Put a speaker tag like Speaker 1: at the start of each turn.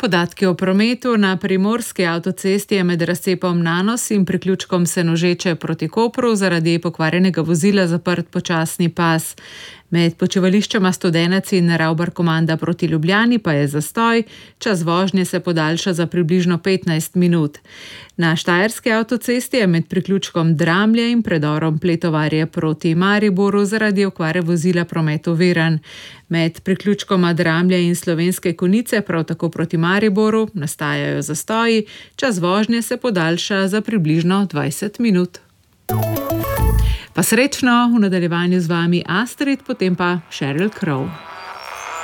Speaker 1: Podatki o prometu na primorski avtocesti je med razcepom Nanos in priključkom Senožeče proti Kopru zaradi pokvarjenega vozila zaprt počasni pas. Med počivališčema Studenec in Ravbarkomanda proti Ljubljani pa je zastoj, čas vožnje se podaljša za približno 15 minut. Na štajerski avtocesti je med priključkom Dramlje in predorom Pletovarje proti Mariboru zaradi okvare vozila promet oviran. Med priključkoma Dramlje in Slovenske Konjice prav tako proti Mariboru nastajajo zastoji, čas vožnje se podaljša za približno 20 minut. Pa srečno, v nadaljevanju z vami Astrid, potem pa Sheryl Crow.